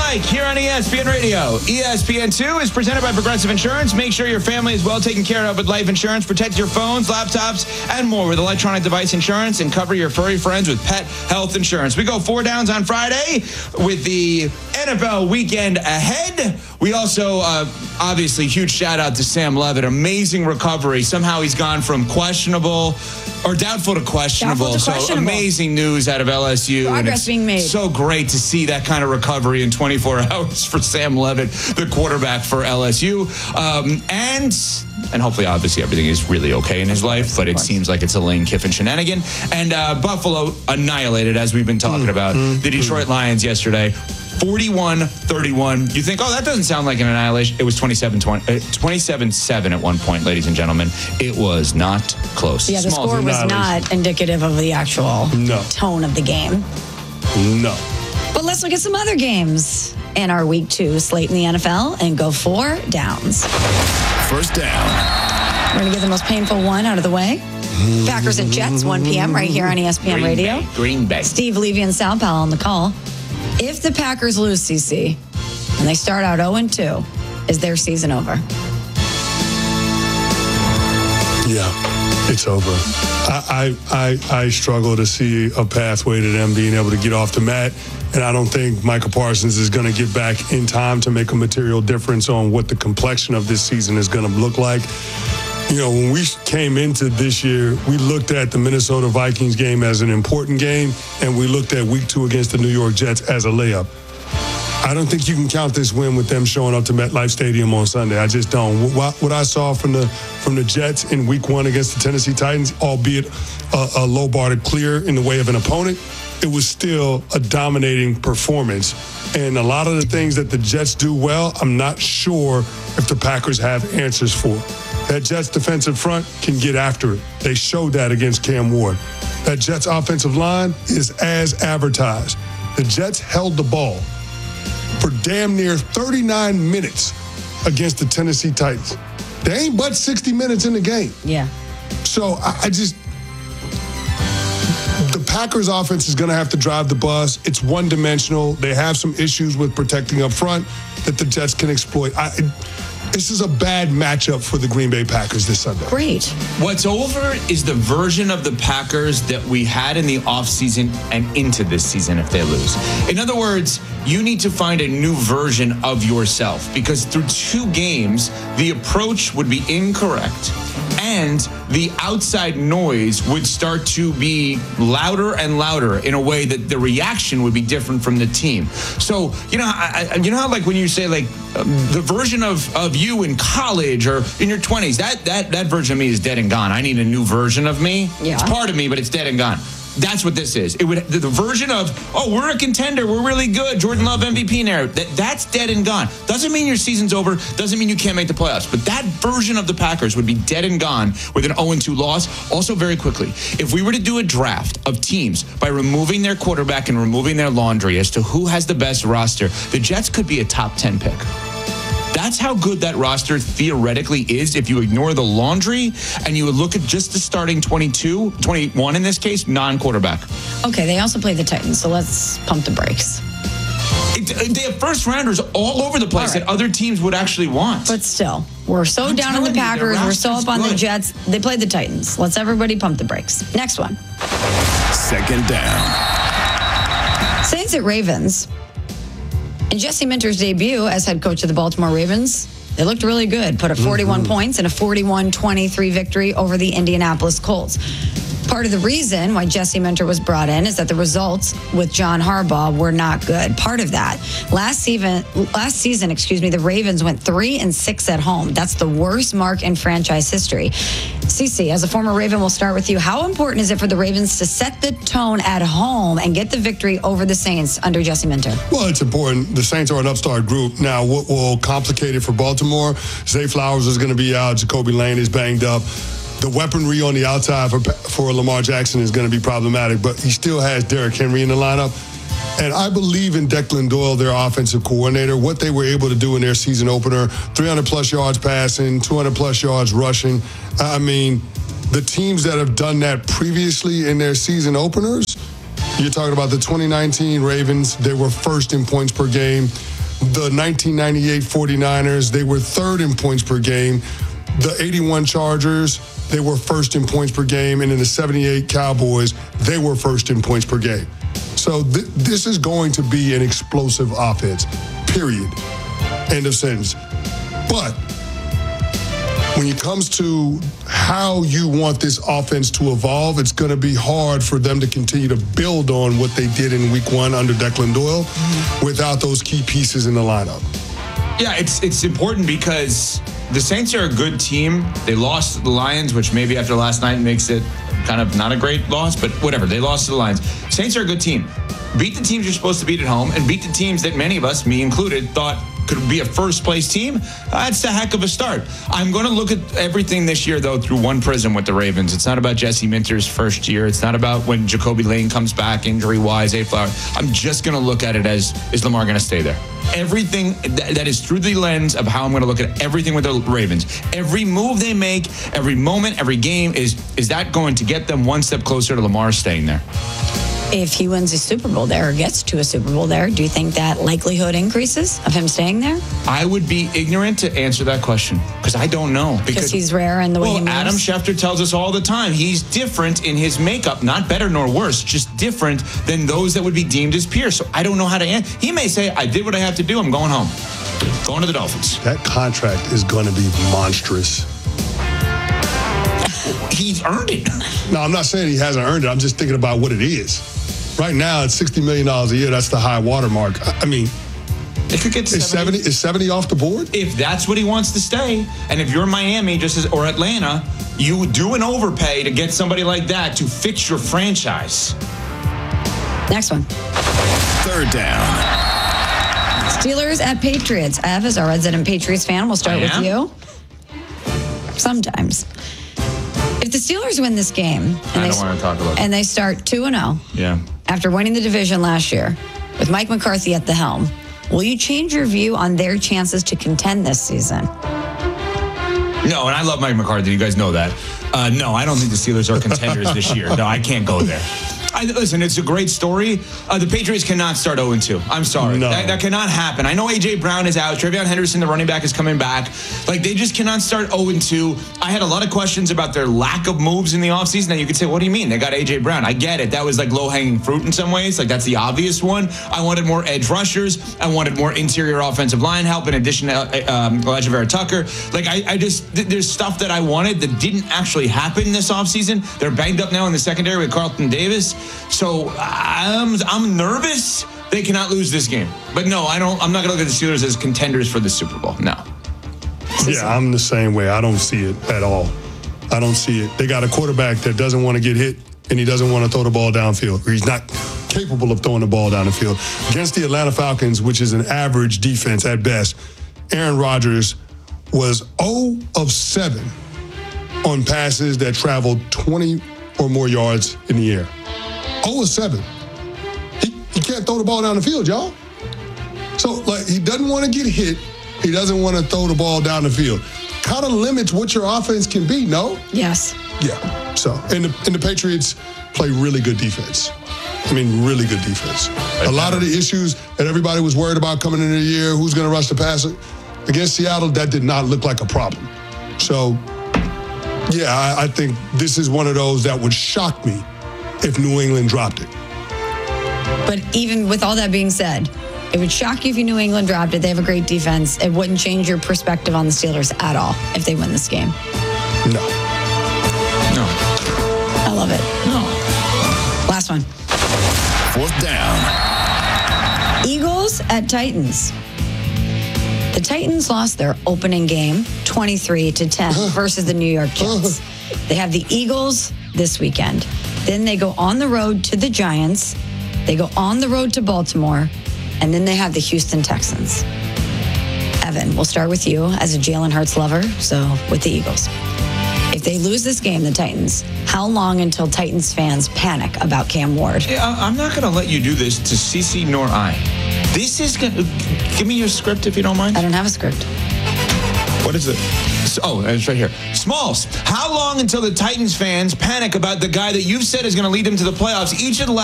Mike here on ESPN Radio. ESPN2 is presented by Progressive Insurance. Make sure your family is well taken care of with life insurance. Protect your phones, laptops, and more with electronic device insurance, and cover your furry friends with pet health insurance. We go 4 downs on Friday with the NFL weekend ahead. We also, obviously, huge shout out to Sam Levitt. Amazing recovery. Somehow he's gone from questionable or doubtful to questionable. So amazing news out of LSU. Progress being made. So great to see that kind of recovery in 24 hours for Sam Levitt, the quarterback for LSU. And hopefully, obviously, everything is really okay in his life, but it seems like it's a Lane Kiffin shenanigan. And Buffalo annihilated, as we've been talking about, the Detroit Lions yesterday. 41-31. You think, that doesn't sound like an annihilation. It was 27-7 at one point, ladies and gentlemen. It was not close. Yeah, the score was not indicative of the actual tone of the game. No. But let's look at some other games in our Week 2 slate in the NFL and go 4 downs. First down. We're going to get the most painful one out of the way. Packers and Jets, 1 p.m. right here on ESPN Radio. Green Bay. Steve Levy and Sal Powell on the call. If the Packers lose, CC, and they start out 0-2, is their season over? Yeah, it's over. I struggle to see a pathway to them being able to get off the mat, and I don't think Michael Parsons is going to get back in time to make a material difference on what the complexion of this season is going to look like. You know, when we came into this year, we looked at the Minnesota Vikings game as an important game, and we looked at Week 2 against the New York Jets as a layup. I don't think you can count this win with them showing up to MetLife Stadium on Sunday. I just don't. What I saw from the Jets in Week 1 against the Tennessee Titans, albeit a low bar to clear in the way of an opponent, it was still a dominating performance. And a lot of the things that the Jets do well, I'm not sure if the Packers have answers for. That Jets defensive front can get after it. They showed that against Cam Ward. That Jets offensive line is as advertised. The Jets held the ball for damn near 39 minutes against the Tennessee Titans. They ain't but 60 minutes in the game. Yeah. So the Packers offense is going to have to drive the bus. It's one-dimensional. They have some issues with protecting up front that the Jets can exploit. This is a bad matchup for the Green Bay Packers this Sunday. Great. What's over is the version of the Packers that we had in the offseason and into this season if they lose. In other words, you need to find a new version of yourself, because through 2 games, the approach would be incorrect and the outside noise would start to be louder and louder in a way that the reaction would be different from the team. So, you know how like when you say like the version of you in college or in your 20s, that version of me is dead and gone. I need a new version of me. Yeah. It's part of me, but it's dead and gone. That's what this is. It would the version of, we're a contender, we're really good, Jordan Love MVP narrative. That's dead and gone. Doesn't mean your season's over, doesn't mean you can't make the playoffs. But that version of the Packers would be dead and gone with an 0-2 loss. Also, very quickly, if we were to do a draft of teams by removing their quarterback and removing their laundry as to who has the best roster, the Jets could be a top 10 pick. That's how good that roster theoretically is if you ignore the laundry and you would look at just the starting 21 in this case, non-quarterback. Okay, they also play the Titans, so let's pump the brakes. They have first rounders all over the place that other teams would actually want. But still, we're so down on the Packers, we're so up on the Jets. They played the Titans. Let's everybody pump the brakes. Next one. Second down. Saints at Ravens. In Jesse Minter's debut as head coach of the Baltimore Ravens, they looked really good. Put up 41 points in a 41-23 victory over the Indianapolis Colts. Part of the reason why Jesse Minter was brought in is that the results with John Harbaugh were not good. Part of that. Last season, the Ravens went 3-6 at home. That's the worst mark in franchise history. Cece, as a former Raven, we'll start with you. How important is it for the Ravens to set the tone at home and get the victory over the Saints under Jesse Minter? Well, it's important. The Saints are an upstart group. Now, what will complicate it for Baltimore? Zay Flowers is going to be out. Jacoby Lane is banged up. The weaponry on the outside for Lamar Jackson is going to be problematic, but he still has Derrick Henry in the lineup. And I believe in Declan Doyle, their offensive coordinator, what they were able to do in their season opener, 300-plus yards passing, 200-plus yards rushing. I mean, the teams that have done that previously in their season openers, you're talking about the 2019 Ravens. They were first in points per game. the 1998 49ers, they were third in points per game. The 81 Chargers, they were first in points per game. And in the 78 Cowboys, they were first in points per game. So this is going to be an explosive offense, period. End of sentence. But when it comes to how you want this offense to evolve, it's going to be hard for them to continue to build on what they did in week 1 under Declan Doyle without those key pieces in the lineup. Yeah, it's important because the Saints are a good team. They lost to the Lions, which maybe after last night makes it kind of not a great loss, but whatever. They lost to the Lions. Saints are a good team. Beat the teams you're supposed to beat at home and beat the teams that many of us, me included, thought could be a first-place team. That's a heck of a start. I'm going to look at everything this year, though, through one prism with the Ravens. It's not about Jesse Minter's first year. It's not about when Jacoby Lane comes back injury-wise, Flower. I'm just going to look at it as, is Lamar going to stay there? Everything that is through the lens of how I'm going to look at everything with the Ravens. Every move they make, every moment, every game, is that going to get them one step closer to Lamar staying there? If he wins a Super Bowl there or gets to a Super Bowl there, do you think that likelihood increases of him staying there? I would be ignorant to answer that question because I don't know. Because he's rare in the way he moves? Adam Schefter tells us all the time he's different in his makeup, not better nor worse, just different than those that would be deemed his peers. So I don't know how to answer. He may say, I did what I have to do. I'm going home. Going to the Dolphins. That contract is going to be monstrous. He's earned it. No, I'm not saying he hasn't earned it. I'm just thinking about what it is. Right now, it's $60 million a year. That's the high watermark. I mean, it could get 70. Is 70 off the board? If that's what he wants to stay, and if you're Miami or Atlanta, you do an overpay to get somebody like that to fix your franchise. Next one. Third down. Steelers at Patriots. Ev is our resident Patriots fan. We'll start with you. Sometimes. If the Steelers win this game, and they start 2-0, yeah, after winning the division last year, with Mike McCarthy at the helm, will you change your view on their chances to contend this season? No, and I love Mike McCarthy. You guys know that. No, I don't think the Steelers are contenders this year. No, I can't go there. Listen, it's a great story. The Patriots cannot start 0-2. I'm sorry. No. That cannot happen. I know A.J. Brown is out. Trevion Henderson, the running back, is coming back. Like, they just cannot start 0-2. I had a lot of questions about their lack of moves in the offseason. Now, you could say, what do you mean? They got A.J. Brown. I get it. That was like low-hanging fruit in some ways. Like, that's the obvious one. I wanted more edge rushers. I wanted more interior offensive line help in addition to Elijah Vera Tucker. Like, I just, there's stuff that I wanted that didn't actually happen this offseason. They're banged up now in the secondary with Carlton Davis. So I'm nervous they cannot lose this game. But no, I'm not going to look at the Steelers as contenders for the Super Bowl. No. Yeah, I'm the same way. I don't see it at all. I don't see it. They got a quarterback that doesn't want to get hit, and he doesn't want to throw the ball downfield. Or he's not capable of throwing the ball down the field. Against the Atlanta Falcons, which is an average defense at best, Aaron Rodgers was 0 of 7 on passes that traveled 20 or more yards in the air. 0 of 7. He can't throw the ball down the field, y'all. So, like, he doesn't want to get hit. He doesn't want to throw the ball down the field. Kind of limits what your offense can be, no? Yes. Yeah. So, and the Patriots play really good defense. I mean, really good defense. A lot of the issues that everybody was worried about coming into the year, who's going to rush the passer, against Seattle, that did not look like a problem. So, yeah, I think this is one of those that would shock me if New England dropped it. But even with all that being said, it would shock you if New England dropped it. They have a great defense. It wouldn't change your perspective on the Steelers at all if they win this game. No. I love it. No. Last one. Fourth down. Eagles at Titans. The Titans lost their opening game 23-10 versus the New York Jets. They have the Eagles this weekend. Then they go on the road to the Giants. They go on the road to Baltimore. And then they have the Houston Texans. Evan, we'll start with you as a Jalen Hurts lover, so with the Eagles. If they lose this game, the Titans, how long until Titans fans panic about Cam Ward? I'm not going to let you do this to CeCe nor I. This is going to... Give me your script if you don't mind. I don't have a script. What is it? Oh, it's right here. Smalls, how long until the Titans fans panic about the guy that you've said is going to lead them to the playoffs each of the last